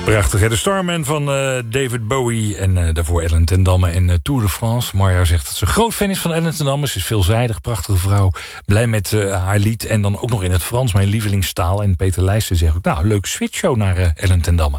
Prachtig, hè? De Starman van David Bowie en daarvoor Ellen ten Damme en Tour de France. Marja zegt dat ze groot fan is van Ellen ten Damme. Ze is veelzijdig, prachtige vrouw, blij met haar lied. En dan ook nog in het Frans, mijn lievelingstaal. En Peter Leijsten zegt ook, nou, leuke switchshow naar Ellen ten Damme.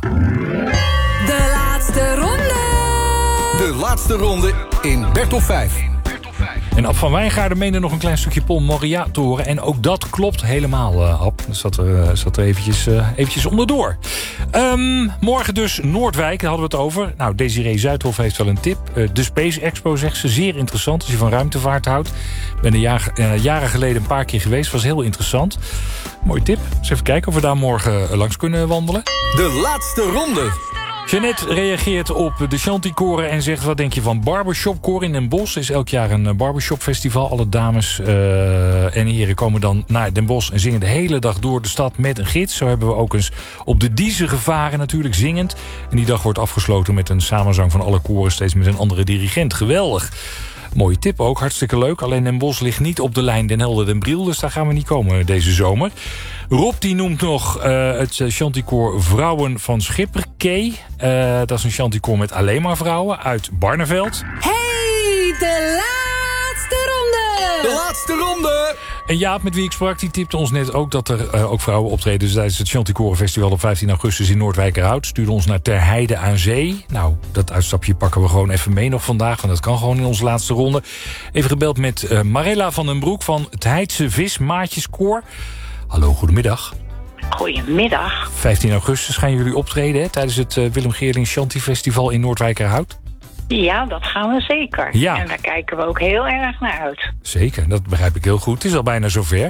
De laatste ronde. De laatste ronde in Bertolf 5. En Ab van Wijngaarden meende nog een klein stukje Paul Moria te horen. En ook dat klopt helemaal, Ab. Dat zat er eventjes onderdoor. Morgen dus Noordwijk, daar hadden we het over. Nou, Desiree Zuidhof heeft wel een tip. De Space Expo, zegt ze, zeer interessant als je van ruimtevaart houdt. Ik ben er jaren geleden een paar keer geweest. Was heel interessant. Mooie tip. Eens even kijken of we daar morgen langs kunnen wandelen. De laatste ronde. Jeannette reageert op de Chanticoren en zegt, wat denk je van Barbershopkoor in Den Bosch? Er is elk jaar een barbershopfestival. Alle dames en heren komen dan naar Den Bosch en zingen de hele dag door de stad met een gids. Zo hebben we ook eens op de Dieze gevaren, natuurlijk zingend. En die dag wordt afgesloten met een samenzang van alle koren, steeds met een andere dirigent. Geweldig. Mooie tip ook, hartstikke leuk. Alleen Den Bosch ligt niet op de lijn Den Helder Den Briel, dus daar gaan we niet komen deze zomer. Rob die noemt nog het Chanticoor Vrouwen van Schipperkee. Dat is een Chanticoor met alleen maar vrouwen uit Barneveld. Hey, de laatste ronde! De laatste ronde! En Jaap, met wie ik sprak, die tipte ons net ook dat er ook vrouwen optreden tijdens het Chanticoren Festival op 15 augustus in Noordwijkerhout. Stuurde ons naar Ter Heide aan Zee. Nou, dat uitstapje pakken we gewoon even mee nog vandaag, want dat kan gewoon in onze laatste ronde. Even gebeld met Marella van den Broek van het Heidse Vismaatjeskoor. Hallo, goedemiddag. Goedemiddag. 15 augustus gaan jullie optreden, hè, tijdens het Willem Geerling Chanti Festival in Noordwijkerhout. Ja, dat gaan we zeker. Ja. En daar kijken we ook heel erg naar uit. Zeker, dat begrijp ik heel goed. Het is al bijna zover.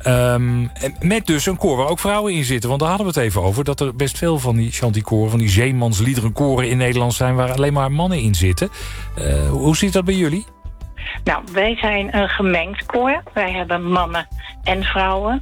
Met dus een koor waar ook vrouwen in zitten. Want daar hadden we het even over. Dat er best veel van die chanticoren, van die zeemansliederenkoren in Nederland zijn waar alleen maar mannen in zitten. Hoe zit dat bij jullie? Nou, wij zijn een gemengd koor. Wij hebben mannen en vrouwen.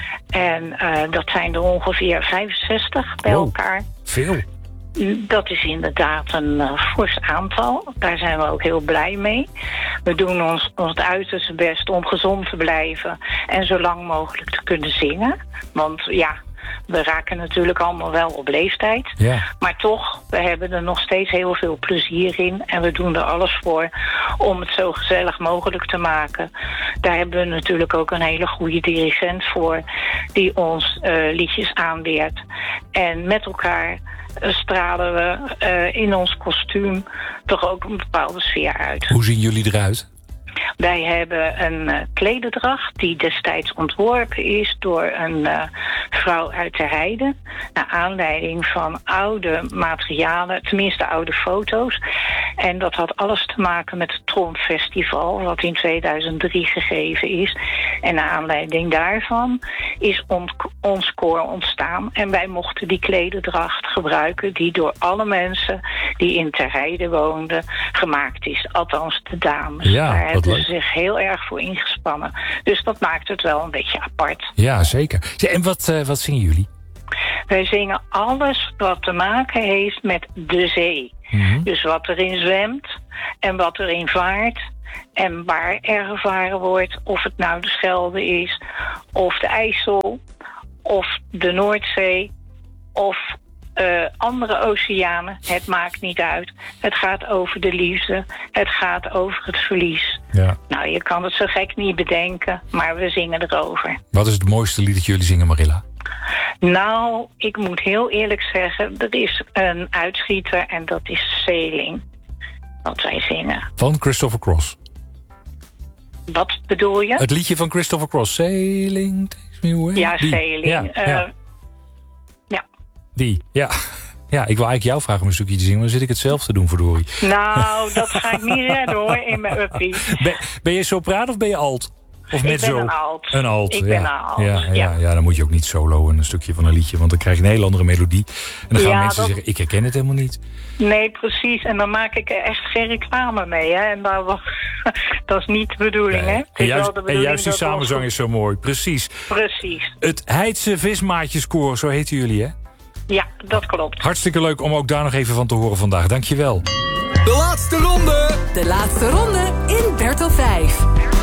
En dat zijn er ongeveer 65 bij elkaar. Veel. Dat is inderdaad een fors aantal. Daar zijn we ook heel blij mee. We doen ons uiterste best om gezond te blijven en zo lang mogelijk te kunnen zingen. Want ja, we raken natuurlijk allemaal wel op leeftijd. Ja. Maar toch, we hebben er nog steeds heel veel plezier in. En we doen er alles voor om het zo gezellig mogelijk te maken. Daar hebben we natuurlijk ook een hele goede dirigent voor die ons liedjes aanleert. En met elkaar stralen we in ons kostuum toch ook een bepaalde sfeer uit. Hoe zien jullie eruit? Wij hebben een klederdracht die destijds ontworpen is door een vrouw uit Ter Heide. Naar aanleiding van oude materialen, tenminste oude foto's. En dat had alles te maken met het Tromfestival, wat in 2003 gegeven is. En naar aanleiding daarvan is ons koor ontstaan. En wij mochten die klederdracht gebruiken die door alle mensen die in Ter Heide woonden gemaakt is. Althans de dames. Ja, daar hebben ze leuk. zich heel erg voor ingespannen. Dus dat maakt het wel een beetje apart. Ja, zeker. En wat zingen jullie? Wij zingen alles wat te maken heeft met de zee. Mm-hmm. Dus wat erin zwemt en wat erin vaart. En waar er gevaren wordt, of het nou de Schelde is, of de IJssel, of de Noordzee, of andere oceanen. Het maakt niet uit. Het gaat over de liefde. Het gaat over het verlies. Ja. Nou, je kan het zo gek niet bedenken, maar we zingen erover. Wat is het mooiste lied dat jullie zingen, Marilla? Nou, ik moet heel eerlijk zeggen, er is een uitschieter en dat is Sailing. Wat wij zingen. Van Christopher Cross. Wat bedoel je? Het liedje van Christopher Cross. Sailing takes me away. Ja, Die. Sailing. Ja. Die, ja. Ja, ik wil eigenlijk jou vragen om een stukje te zingen, maar dan zit ik het zelf te doen, verdorie. Nou, dat ga ik niet redden hoor, in mijn uppie. Ben je sopraat of ben je alt? Of net Ik ben zo? een alt. Een alt, Ik ja. ben een alt, Ja, dan moet je ook niet solo een stukje van een liedje, want dan krijg je een hele andere melodie. En dan gaan mensen zeggen, ik herken het helemaal niet. Nee, precies. En dan maak ik er echt geen reclame mee, hè. En dat is niet de bedoeling, hè. En juist die samenzang is zo mooi, precies. Precies. Het Heidse Vismaatjeskoor, zo heten jullie, hè? Ja, dat klopt. Hartstikke leuk om ook daar nog even van te horen vandaag. Dankjewel. De laatste ronde! De laatste ronde in Bertolf 5.